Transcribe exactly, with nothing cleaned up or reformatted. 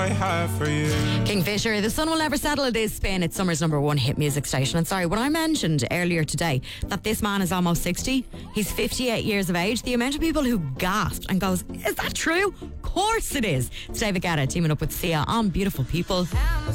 I have for you. Kingfisher, The Sun Will Never Settle. It is Spin. It's summer's number one hit music station. And sorry, when I mentioned earlier today that this man is almost sixty, he's fifty-eight years of age, the amount of people who gasped and goes, is that true? Of course it is. It's David Guetta teaming up with Sia on Beautiful People.